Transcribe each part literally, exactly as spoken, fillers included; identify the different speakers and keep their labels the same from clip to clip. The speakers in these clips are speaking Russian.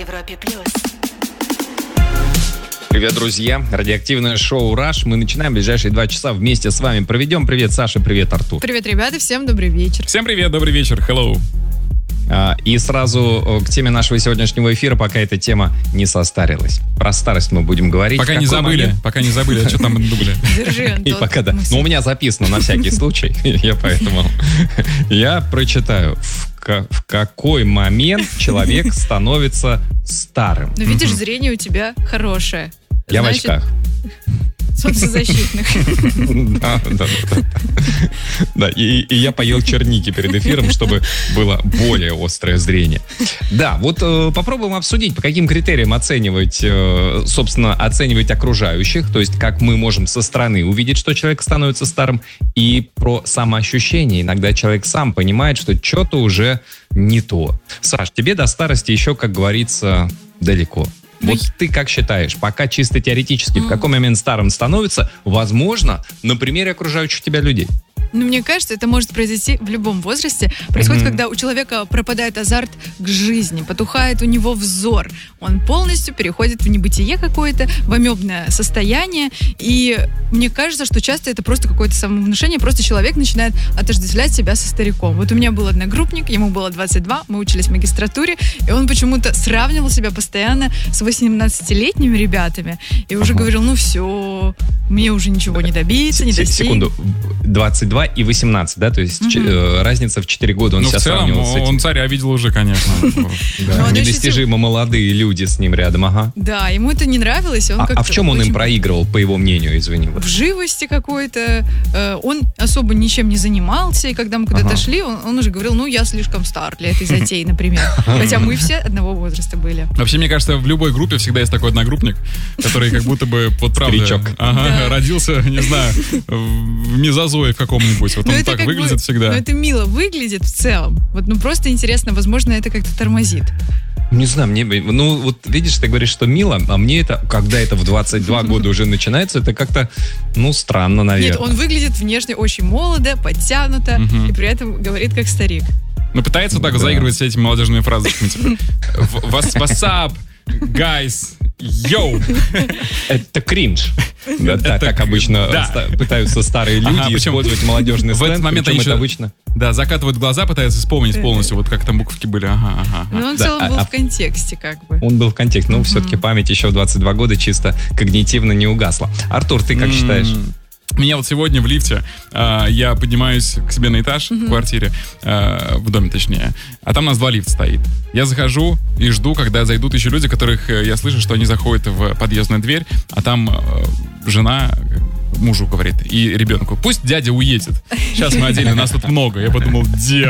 Speaker 1: Европе плюс.
Speaker 2: Привет, друзья. Радиоактивное шоу «Раш». Мы начинаем ближайшие два часа вместе с вами. Проведем. Привет, Саша. Привет, Артур.
Speaker 3: Привет, ребята. Всем добрый вечер.
Speaker 4: Всем привет, добрый вечер. Hello.
Speaker 2: И сразу к теме нашего сегодняшнего эфира, пока эта тема не состарилась. Про старость мы будем говорить.
Speaker 4: Пока не забыли,
Speaker 2: момент...
Speaker 4: пока не забыли, а что там думали.
Speaker 3: Держи, Антон.
Speaker 2: И пока да. Ну, у меня записано на всякий случай. Я поэтому... Я прочитаю. В какой момент человек становится старым?
Speaker 3: Ну, видишь, зрение у тебя хорошее.
Speaker 2: Я в очках.
Speaker 3: Солнцезащитных.
Speaker 2: Да, да, да. Да, и, и я поел черники перед эфиром, чтобы было более острое зрение. Да, вот э, попробуем обсудить, по каким критериям оценивать, э, собственно, оценивать окружающих, то есть как мы можем со стороны увидеть, что человек становится старым, и про самоощущение. Иногда человек сам понимает, что что-то уже не то. Саш, тебе до старости еще, как говорится, далеко. Вот ты как считаешь, пока чисто теоретически, в какой момент старым становится, возможно, на примере окружающих тебя людей?
Speaker 3: Ну, мне кажется, это может произойти в любом возрасте. Происходит, mm-hmm. когда у человека пропадает азарт к жизни, потухает у него взор. Он полностью переходит в небытие какое-то, в амебное состояние. И мне кажется, что часто это просто какое-то самовнушение. Просто человек начинает отождествлять себя со стариком. Вот у меня был одногруппник, ему было двадцать два, мы учились в магистратуре, и он почему-то сравнивал себя постоянно с восемнадцатилетними ребятами. И уже ага. говорил, ну все, мне уже ничего не добиться, не достичь.
Speaker 2: Секунду, двадцать два и восемнадцать, да? То есть угу. ч- разница в четыре года он
Speaker 4: ну,
Speaker 2: себя
Speaker 4: в целом,
Speaker 2: сравнивал с этим.
Speaker 4: Он царя видел уже, конечно.
Speaker 2: Недостижимо молодые люди с ним рядом, ага.
Speaker 3: Да, ему это не нравилось.
Speaker 2: А в чем он им проигрывал, по его мнению, извини?
Speaker 3: В живости какой-то. Он особо ничем не занимался, и когда мы куда-то шли, он уже говорил, ну, я слишком стар для этой затеи, например. Хотя мы все одного возраста были.
Speaker 4: Вообще, мне кажется, в любой группе всегда есть такой одногруппник, который как будто бы, вот правда, родился, не знаю, в мезозое в каком-нибудь. Вот
Speaker 3: но
Speaker 4: он так выглядит
Speaker 3: бы,
Speaker 4: всегда.
Speaker 3: Но это мило выглядит в целом. Вот, ну просто интересно, возможно, это как-то тормозит.
Speaker 2: Не знаю, мне, ну вот видишь, ты говоришь, что мило, а мне это, когда это в двадцать два года уже начинается, это как-то, ну, странно, наверное.
Speaker 3: Нет, он выглядит внешне очень молодо, подтянуто, угу. и при этом говорит как старик.
Speaker 4: Ну, пытается так да. заигрывать с этими молодежными фразочками, типа, what's up, guys, йоу.
Speaker 2: Это кринж. Да, это, так, так обычно да. ста- пытаются старые люди ага, использовать молодежный сленг.
Speaker 4: В этот момент они
Speaker 2: это
Speaker 4: еще,
Speaker 2: обычно...
Speaker 4: да, закатывают глаза, пытаются вспомнить полностью, вот как там буковки были. Ага, ага.
Speaker 3: Но он
Speaker 2: да,
Speaker 3: в целом
Speaker 2: а,
Speaker 3: был
Speaker 2: а,
Speaker 3: в контексте как бы.
Speaker 2: Он был в контексте, но mm-hmm. все-таки память еще в двадцать два года чисто когнитивно не угасла. Артур, ты как mm-hmm. считаешь?
Speaker 4: Меня вот сегодня в лифте, э, я поднимаюсь к себе на этаж mm-hmm. в квартире, э, в доме точнее, а там у нас два лифта стоит. Я захожу и жду, когда зайдут еще люди, которых э, я слышу, что они заходят в подъездную дверь, а там э, жена мужу говорит и ребенку, пусть дядя уедет. Сейчас мы отдельно, нас тут много. Я подумал,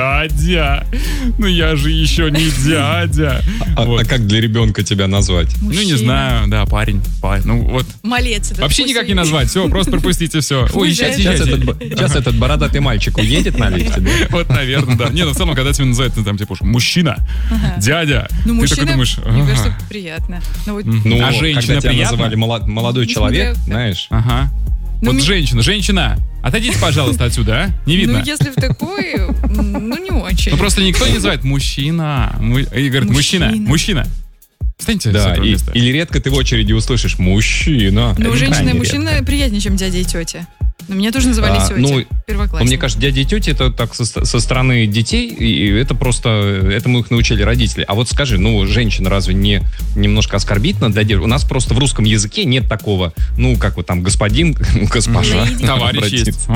Speaker 4: дядя, ну я же еще не дядя.
Speaker 2: А,
Speaker 4: вот.
Speaker 2: а как для ребенка тебя назвать?
Speaker 3: Мужчина.
Speaker 4: Ну не знаю, да, парень, парень. Ну вот.
Speaker 3: Малец.
Speaker 4: Вообще никак не назвать, все, просто пропустите все. Ой, сейчас,
Speaker 2: сейчас, этот, сейчас этот бородатый мальчик уедет на лифте, да?
Speaker 4: Вот, наверное, да. Не, ну в целом, когда тебя называют, там, типа, мужчина, дядя,
Speaker 3: ну,
Speaker 4: ты такой думаешь...
Speaker 3: Мне кажется, приятно.
Speaker 2: Ну, а женщина тебя называли молодой человек, знаешь?
Speaker 4: Ага.
Speaker 3: Ну,
Speaker 4: вот
Speaker 3: ми...
Speaker 4: женщина, женщина, отойдите, пожалуйста, отсюда, а? Не видно.
Speaker 3: Ну, если в такой, ну, не очень.
Speaker 4: Ну, просто никто не называет мужчина. И говорит, мужчина, мужчина. Встаньте
Speaker 2: да,
Speaker 4: с этого
Speaker 2: и,
Speaker 4: места.
Speaker 2: Или редко ты в очереди услышишь мужчина.
Speaker 3: Ну, женщина и мужчина приятнее, чем дядя и тетя. Но меня тоже называли а, тети,
Speaker 2: ну,
Speaker 3: первоклассник.
Speaker 2: Мне кажется, дяди и тети это так со, со стороны детей, и это просто, этому их научили родители. А вот скажи, ну, женщина разве не немножко оскорбительна для девушек? У нас просто в русском языке нет такого, ну, как вот там господин, госпожа.
Speaker 4: Товарищ есть.